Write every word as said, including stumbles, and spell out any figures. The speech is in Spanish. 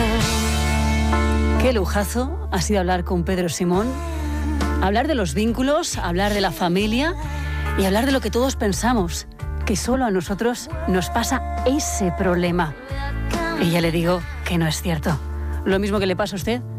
Qué lujazo ha sido hablar con Pedro Simón, hablar de los vínculos, hablar de la familia y hablar de lo que todos pensamos, que solo a nosotros nos pasa ese problema. Y ya le digo que no es cierto. Lo mismo que le pasa a usted,